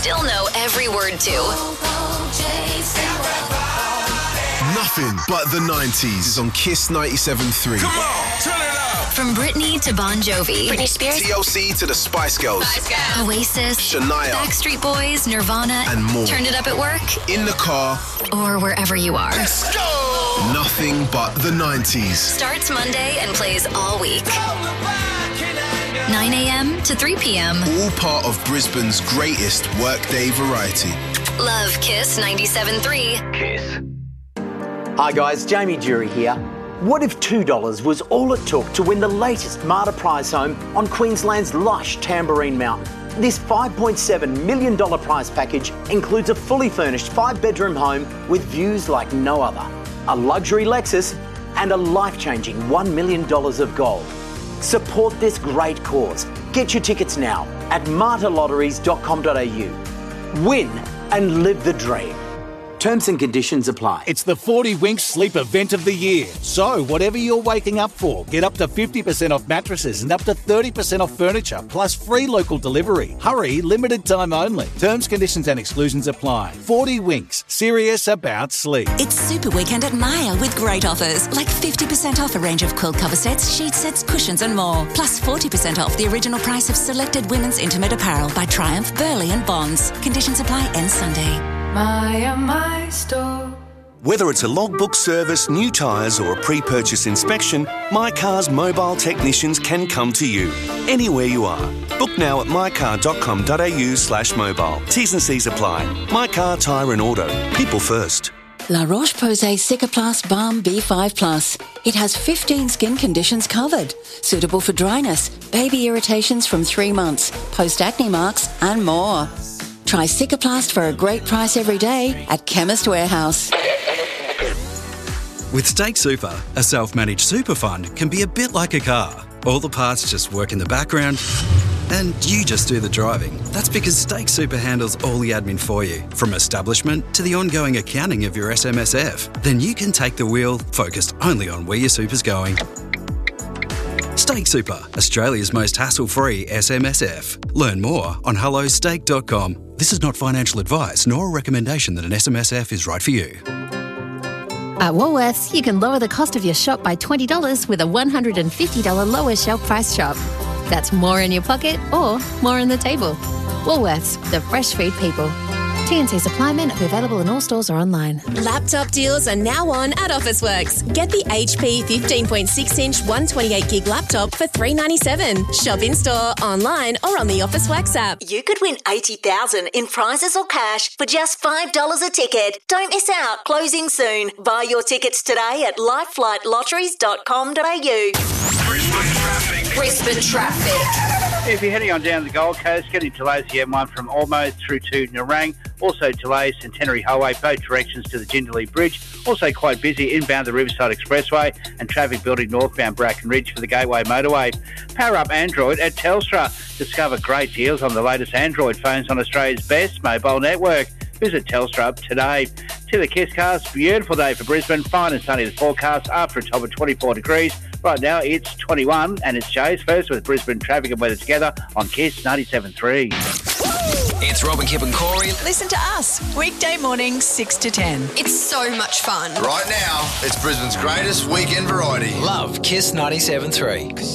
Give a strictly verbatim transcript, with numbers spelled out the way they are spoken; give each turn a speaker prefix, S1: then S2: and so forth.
S1: still know every word to.
S2: Nothing but the nineties is on Kiss ninety-seven point three.
S3: Come on, turn it up.
S1: From Britney to Bon Jovi,
S4: Britney Spears,
S2: T L C to the Spice Girls,
S1: Spice Girls. Oasis,
S2: Shania,
S1: Backstreet Boys, Nirvana,
S2: and more.
S1: Turned it up at work,
S2: in the car,
S1: or wherever you are.
S3: Let's go.
S2: Nothing but the nineties.
S1: Starts Monday and plays all week. nine a.m. to three p.m.
S2: All part of Brisbane's greatest workday variety.
S1: Love Kiss ninety-seven point three.
S2: Kiss.
S5: Hi guys, Jamie Jury here. What if two dollars was all it took to win the latest Marta prize home on Queensland's lush Tamborine Mountain? This five point seven million dollars prize package includes a fully furnished five-bedroom home with views like no other, a luxury Lexus and a life-changing one million dollars of gold. Support this great cause. Get your tickets now at marta lotteries dot com dot a u. Win and live the dream. Terms and conditions apply.
S6: It's the forty Winks Sleep Event of the Year. So, whatever you're waking up for, get up to fifty percent off mattresses and up to thirty percent off furniture, plus free local delivery. Hurry, limited time only. Terms, conditions and exclusions apply. forty Winks, serious about sleep.
S7: It's Super Weekend at Maya with great offers, like fifty percent off a range of quilt cover sets, sheet sets, cushions and more. Plus forty percent off the original price of selected women's intimate apparel by Triumph, Burley and Bonds. Conditions apply end Sunday.
S8: Maya, my store.
S9: Whether it's a logbook service, new tyres or a pre-purchase inspection, My Car's mobile technicians can come to you, anywhere you are. Book now at my car dot com dot a u slash mobile. T's and C's apply. My Car, Tyre and Auto. People first.
S7: La Roche-Posay Cicaplast Balm B five plus. It has fifteen skin conditions covered. Suitable for dryness, baby irritations from three months, post-acne marks and more. Try Cicaplast for a great price every day at Chemist Warehouse.
S10: With Stake Super, a self-managed super fund can be a bit like a car. All the parts just work in the background and you just do the driving. That's because Stake Super handles all the admin for you, from establishment to the ongoing accounting of your S M S F. Then you can take the wheel, focused only on where your super's going. Stake Super, Australia's most hassle-free S M S F. Learn more on hello stake dot com. This is not financial advice nor a recommendation that an S M S F is right for you.
S11: At Woolworths, you can lower the cost of your shop by twenty dollars with a one hundred fifty dollars lower shelf price shop. That's more in your pocket or more on the table. Woolworths, the fresh food people. T and C supply may not be available in all stores or online.
S12: Laptop deals are now on at Officeworks. Get the H P fifteen point six inch one twenty-eight gig laptop for three dollars ninety-seven. Shop in-store, online or on the Officeworks app.
S13: You could win eighty thousand dollars in prizes or cash for just five dollars a ticket. Don't miss out. Closing soon. Buy your tickets today at lifelight lotteries dot com dot a u.
S3: Brisbane traffic.
S1: Brisbane traffic.
S14: If you're heading on down the Gold Coast, getting delays the M one from Ormo through to Nerang. Also delays Centenary Highway, both directions to the Jindalee Bridge. Also quite busy inbound the Riverside Expressway and traffic building northbound Bracken Ridge for the Gateway Motorway. Power up Android at Telstra. Discover great deals on the latest Android phones on Australia's best mobile network. Visit Telstra today. To the Kiss Cars, beautiful day for Brisbane. Fine and sunny the forecast after a top of twenty-four degrees. Right now it's twenty-one and it's Jay's first with Brisbane traffic and weather together on Kiss ninety-seven point three.
S15: It's Robin, Kip and Corey.
S16: Listen to us, weekday mornings six to ten.
S17: It's so much fun.
S18: Right now, it's Brisbane's greatest weekend variety.
S15: Love Kiss ninety-seven point three.